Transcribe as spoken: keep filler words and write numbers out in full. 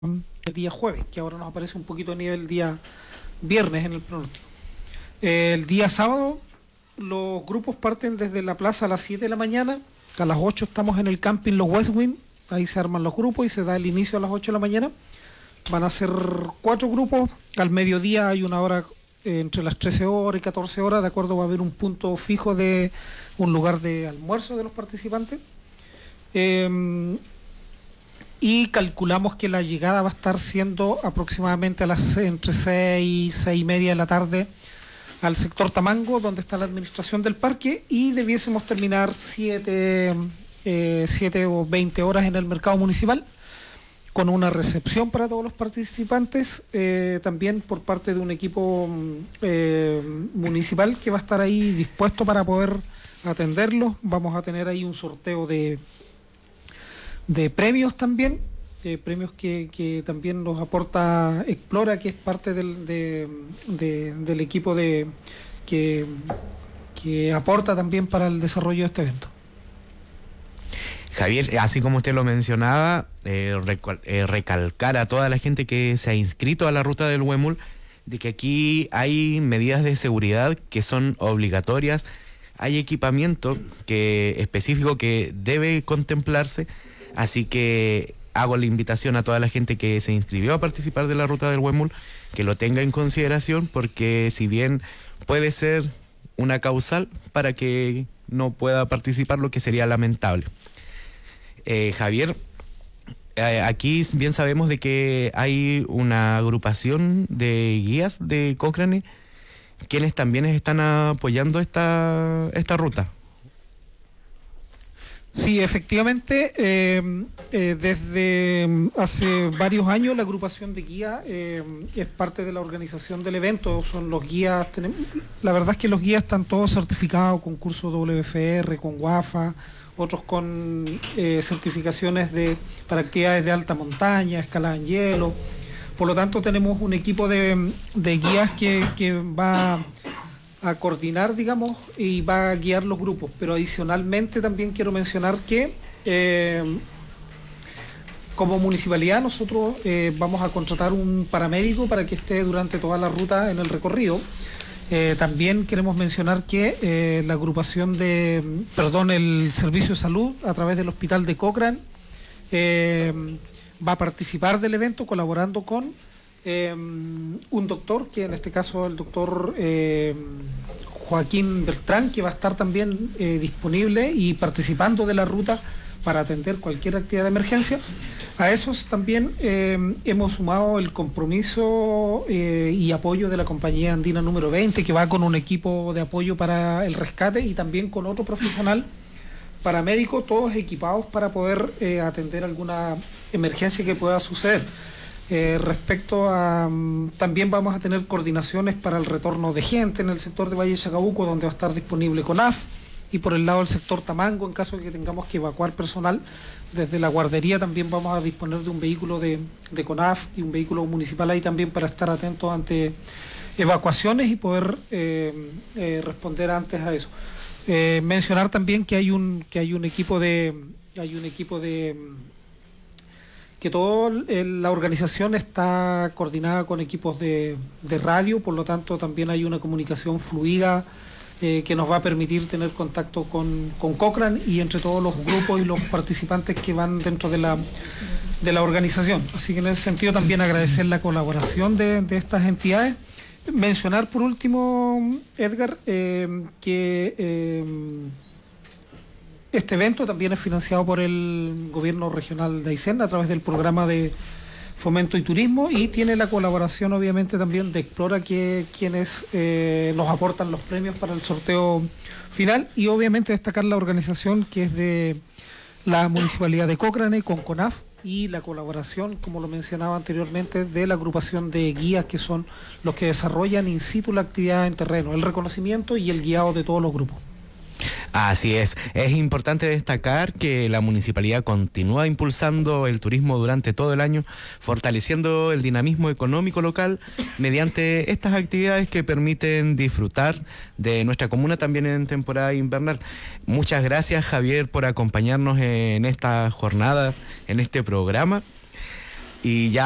el día jueves, que ahora nos aparece un poquito a nivel día viernes en el pronóstico. El día sábado los grupos parten desde la plaza a las siete de la mañana, a las ocho estamos en el camping Los West Wind, ahí se arman los grupos y se da el inicio a las ocho de la mañana. Van a ser cuatro grupos, al mediodía hay una hora eh, entre las trece horas y catorce horas, de acuerdo, va a haber un punto fijo de un lugar de almuerzo de los participantes. Eh, y calculamos que la llegada va a estar siendo aproximadamente a las entre seis, seis y media de la tarde al sector Tamango, donde está la administración del parque, y debiésemos terminar siete, eh, siete o veinte horas en el mercado municipal, con una recepción para todos los participantes, eh, también por parte de un equipo eh, municipal que va a estar ahí dispuesto para poder atenderlos. Vamos a tener ahí un sorteo de de premios también, eh, premios que, que también nos aporta Explora, que es parte del, de, de, del equipo de que, que aporta también para el desarrollo de este evento. Javier, así como usted lo mencionaba, eh, recal, eh, recalcar a toda la gente que se ha inscrito a la ruta del Huemul de que aquí hay medidas de seguridad que son obligatorias, hay equipamiento que específico que debe contemplarse. Así que hago la invitación a toda la gente que se inscribió a participar de la ruta del Huemul, que lo tenga en consideración, porque si bien puede ser una causal para que no pueda participar, lo que sería lamentable. Eh, Javier, eh, aquí bien sabemos de que hay una agrupación de guías de Cochrane, quienes también están apoyando esta, esta ruta. Sí, efectivamente, eh, eh, desde hace varios años la agrupación de guías eh, es parte de la organización del evento. Son los guías, tenemos, la verdad es que los guías están todos certificados con curso W F R, con WAFA, otros con eh, certificaciones de para actividades de alta montaña, escalada en hielo. Por lo tanto, tenemos un equipo de, de guías que, que va a coordinar, digamos, y va a guiar los grupos. Pero adicionalmente también quiero mencionar que eh, como municipalidad nosotros eh, vamos a contratar un paramédico para que esté durante toda la ruta en el recorrido. Eh, también queremos mencionar que eh, la agrupación de, perdón, el Servicio de Salud a través del Hospital de Cochrane eh, va a participar del evento colaborando con Eh, un doctor, que en este caso el doctor eh, Joaquín Beltrán, que va a estar también eh, disponible y participando de la ruta para atender cualquier actividad de emergencia. A esos también eh, hemos sumado el compromiso eh, y apoyo de la compañía andina número veinte, que va con un equipo de apoyo para el rescate y también con otro profesional paramédico, todos equipados para poder eh, atender alguna emergencia que pueda suceder. Eh, respecto a, um, también vamos a tener coordinaciones para el retorno de gente en el sector de Valle de Chacabuco, donde va a estar disponible CONAF, y por el lado del sector Tamango, en caso de que tengamos que evacuar personal, desde la guardería también vamos a disponer de un vehículo de, de CONAF y un vehículo municipal ahí también para estar atentos ante evacuaciones y poder eh, eh, responder antes a eso. Eh, mencionar también que hay un, que hay un equipo de, hay un equipo de que toda la organización está coordinada con equipos de, de radio, por lo tanto también hay una comunicación fluida eh, que nos va a permitir tener contacto con, con Cochrane y entre todos los grupos y los participantes que van dentro de la, de la organización. Así que en ese sentido también agradecer la colaboración de, de estas entidades. Mencionar por último, Edgar, eh, que Eh, este evento también es financiado por el gobierno regional de Aysén a través del programa de fomento y turismo, y tiene la colaboración obviamente también de Explora, que quienes eh, nos aportan los premios para el sorteo final, y obviamente destacar la organización que es de la Municipalidad de Cochrane con CONAF, y la colaboración, como lo mencionaba anteriormente, de la agrupación de guías, que son los que desarrollan in situ la actividad en terreno, el reconocimiento y el guiado de todos los grupos. Así es, es importante destacar que la municipalidad continúa impulsando el turismo durante todo el año, fortaleciendo el dinamismo económico local mediante estas actividades que permiten disfrutar de nuestra comuna también en temporada invernal. Muchas gracias, Javier, por acompañarnos en esta jornada, en este programa, y ya